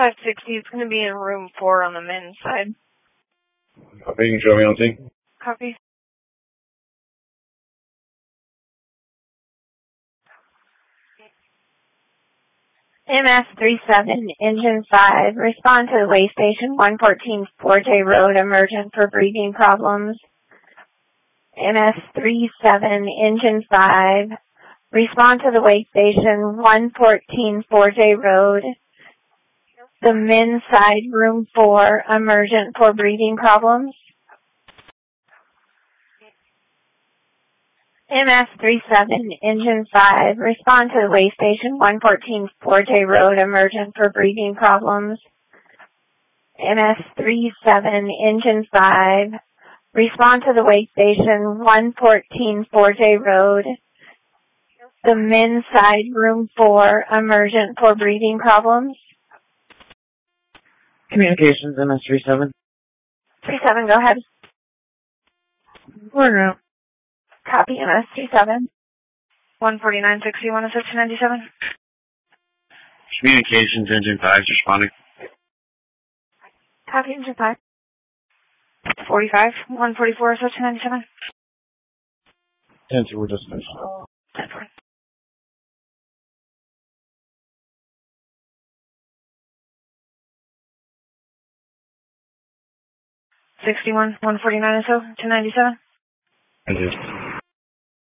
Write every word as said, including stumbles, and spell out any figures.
five sixty, it's going to be in room four on the men's side. Copy, you can show me on scene. Copy. M S thirty-seven, Engine five, respond to the way station one fourteen four J Road, emergent for breathing problems. M S thirty-seven, Engine five, respond to the way station one fourteen four J Road, the men's side, room four, emergent for breathing problems. M S thirty-seven, Engine five, respond to the way station one fourteen four J Road, emergent for breathing problems. M S thirty-seven, Engine five, respond to the way station one fourteen four J Road, the men's side, room four, emergent for breathing problems. Communications, M S thirty-seven. thirty-seven, go ahead. We're out. Copy, M S thirty-seven. one forty-nine sixty-one, assistant ninety-seven. Communications, Engine five is responding. Copy, Engine five. forty-five, one forty-four, assistant ninety-seven. ten two, we're just finished. ten four. sixty-one, one forty-nine or so, two ninety-seven. Thank you.